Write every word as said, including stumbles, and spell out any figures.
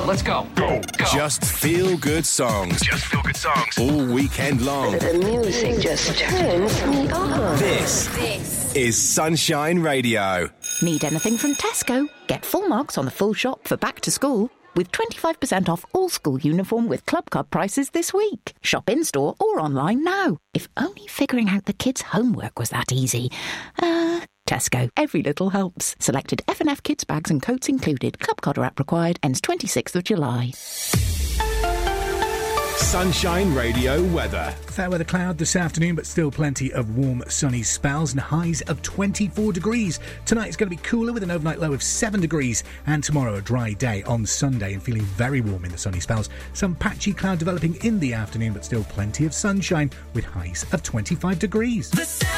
let's go. Go. Go. Just feel good songs. Just feel good songs. All weekend long. The music just turns me on. This, This is Sunshine Radio. Need anything from Tesco? Get full marks on the full shop for back to school with twenty-five percent off all school uniform with Club Card prices this week. Shop in-store or online now. If only figuring out the kids' homework was that easy. Uh, Tesco. Every little helps. Selected F and F kids bags and coats included. Club Card app required. Ends twenty-sixth of July. Sunshine Radio weather. Fair weather cloud this afternoon, but still plenty of warm, sunny spells and highs of twenty-four degrees. Tonight it's going to be cooler with an overnight low of seven degrees, and tomorrow a dry day on Sunday and feeling very warm in the sunny spells. Some patchy cloud developing in the afternoon, but still plenty of sunshine with highs of twenty-five degrees.